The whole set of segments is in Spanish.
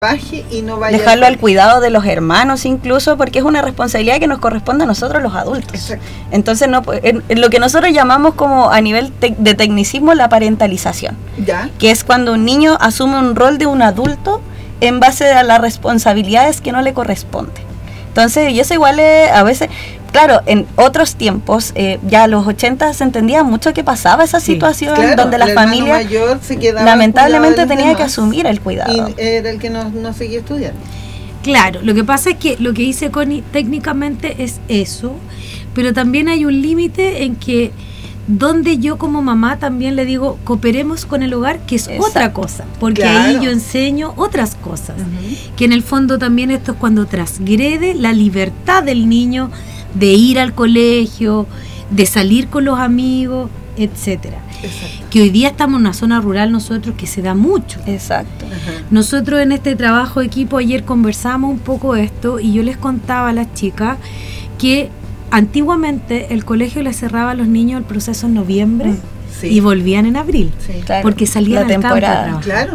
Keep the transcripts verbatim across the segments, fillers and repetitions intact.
baje y no vaya dejarlo al cuidado de los hermanos incluso, porque es una responsabilidad que nos corresponde a nosotros los adultos. Exacto. Entonces no, en, en lo que nosotros llamamos como a nivel te, de tecnicismo la parentalización, ¿Ya? que es cuando un niño asume un rol de un adulto en base a las responsabilidades que no le corresponden. Entonces, y eso igual es, a veces, claro, en otros tiempos, eh, ya a los ochenta se entendía mucho que pasaba esa Sí, situación, claro, donde la el hermano familia mayor se quedaba lamentablemente al cuidado de los tenía que demás, asumir el cuidado. y era el que no, no seguía estudiando. Claro, lo que pasa es que lo que dice Connie técnicamente es eso, pero también hay un límite en que donde yo como mamá también le digo cooperemos con el hogar, que es Exacto. otra cosa, porque Claro. ahí yo enseño otras cosas, Uh-huh. que en el fondo también esto es cuando transgrede la libertad del niño de ir al colegio, de salir con los amigos, etcétera. Exacto. Que hoy día estamos en una zona rural nosotros que se da mucho. Exacto. Ajá. Nosotros en este trabajo de equipo ayer conversamos un poco esto y yo les contaba a las chicas que antiguamente el colegio les cerraba a los niños el proceso en noviembre Sí. y volvían en abril, Sí. Claro, porque salían la al campo a temporada. trabajar. Claro.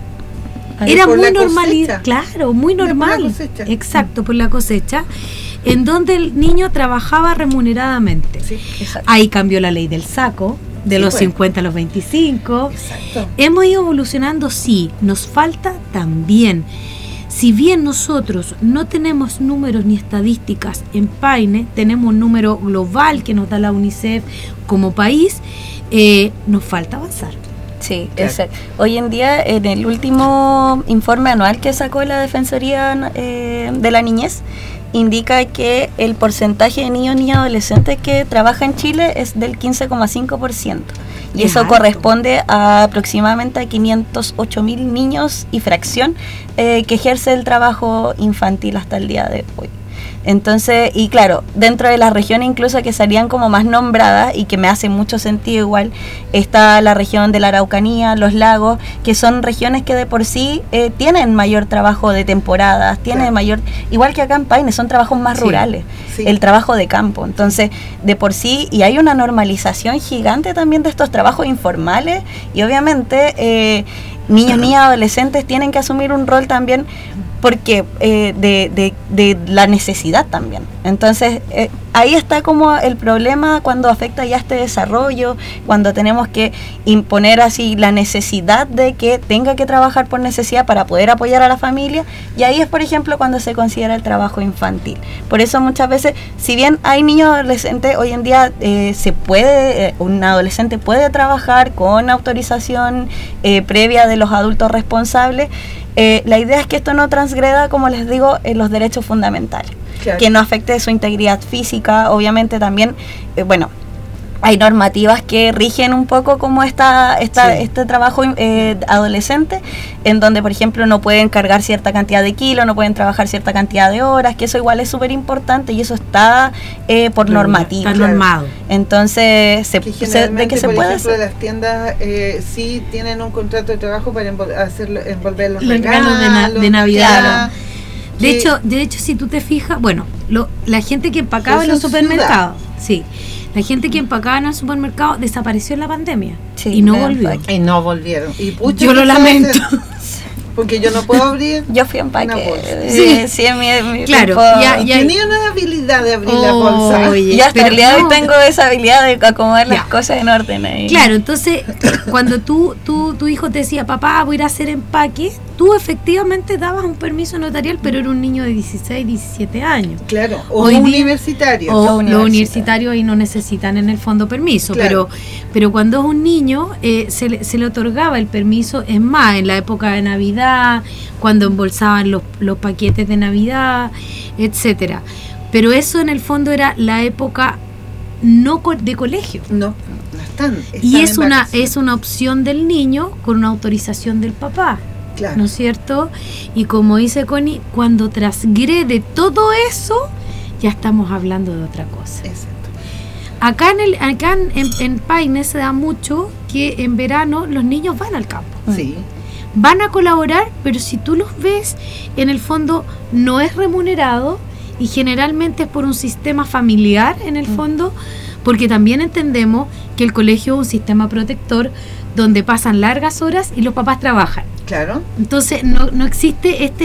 Era por muy la normal, cosecha. claro, muy Por la normal. cosecha. Exacto, por la cosecha, en donde el niño trabajaba remuneradamente. Sí. Exacto. Ahí cambió la ley del saco, de Sí, los pues. cincuenta a los veinticinco. Exacto. Hemos ido evolucionando, sí, nos falta también. Si bien nosotros no tenemos números ni estadísticas en Paine, tenemos un número global que nos da la UNICEF como país, eh, nos falta avanzar. Sí, Claro. exacto. Hoy en día, en el último informe anual que sacó la Defensoría eh, de la Niñez, indica que el porcentaje de niños y niñas adolescentes que trabaja en Chile es del quince coma cinco por ciento. Y Es eso alto. corresponde a aproximadamente a quinientos ocho mil niños y fracción eh, que ejerce el trabajo infantil hasta el día de hoy. Entonces, y claro, dentro de las regiones incluso que salían como más nombradas y que me hace mucho sentido igual, está la región de la Araucanía, los lagos, que son regiones que de por sí eh, tienen mayor trabajo de temporadas, tienen Claro. mayor, igual que acá en Paine, son trabajos más Sí, rurales, sí. el trabajo de campo. Entonces, de por sí, y hay una normalización gigante también de estos trabajos informales, y obviamente eh, niños, niñas, adolescentes tienen que asumir un rol también porque eh, de, de, de la necesidad también. Entonces, eh, ahí está como el problema cuando afecta ya este desarrollo, cuando tenemos que imponer así la necesidad de que tenga que trabajar por necesidad para poder apoyar a la familia, y ahí es, por ejemplo, cuando se considera el trabajo infantil. Por eso muchas veces, si bien hay niños adolescentes, hoy en día eh, se puede, eh, un adolescente puede trabajar con autorización eh, previa de los adultos responsables. Eh, la idea es que esto no transgreda, como les digo, en los derechos fundamentales, Claro. que no afecte su integridad física. Obviamente también, eh, bueno, hay normativas que rigen un poco como esta, esta, Sí. este trabajo eh, adolescente, en donde, por ejemplo, no pueden cargar cierta cantidad de kilos, no pueden trabajar cierta cantidad de horas, que eso igual es súper importante y eso está eh, por normativa. Está normado. Entonces, se, Que se- de generalmente, que se por puede ejemplo, hacer. las tiendas eh, sí tienen un contrato de trabajo para envol- hacerlo, envolver los, Los regalos de na- de Navidad. Claro. De Que- hecho, de hecho, si tú te fijas, bueno, lo, la gente que empacaba en Eso los es supermercados, sí, la gente que empacaba en el supermercado desapareció en la pandemia Sí, y no de volvió. empaque. y no volvieron. Y pucha, Yo lo ¿qué se va a lamento. hacer? Porque yo no puedo abrir. Yo fui a empaque. Una bolsa. Sí, sí, en mi, en mi Claro, tiempo. ya- Y ya- tenía una habilidad de abrir la bolsa. Oye, Y hasta pero el día de hoy no, tengo esa habilidad de acomodar las Ya. cosas en orden ahí. Claro, entonces cuando tú, tú, tu hijo te decía, papá, voy a ir a hacer empaque, tú efectivamente dabas un permiso notarial, pero era un niño de dieciséis, diecisiete años. Claro, o Hoy día- universitario. O Los los universitarios. universitarios ahí no necesitan en el fondo permiso, Claro. pero pero cuando es un niño eh, se, le, se le otorgaba el permiso, es más, en la época de Navidad, cuando embolsaban los, los paquetes de Navidad, etcétera. Pero eso en el fondo era la época no co- de colegio. No, no están. Y están es en una vacaciones. es una opción del niño con una autorización del papá, Claro. ¿no es cierto? Y como dice Connie, cuando transgrede todo eso, ya estamos hablando de otra cosa. Exacto. Acá en el acá en, en, en Paine se da mucho que en verano los niños van al campo, Sí. van a colaborar, pero si tú los ves, en el fondo no es remunerado y generalmente es por un sistema familiar, en el fondo, porque también entendemos que el colegio es un sistema protector donde pasan largas horas y los papás trabajan. Claro. Entonces no, no existe este